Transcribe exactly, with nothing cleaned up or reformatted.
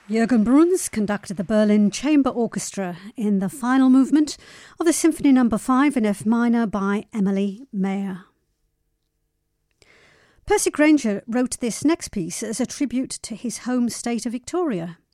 Jürgen Bruns conducted the Berlin Chamber Orchestra in the final movement of the Symphony Number five in F minor by Emily Mayer. Percy Grainger wrote this next piece as a tribute to his home state of Victoria.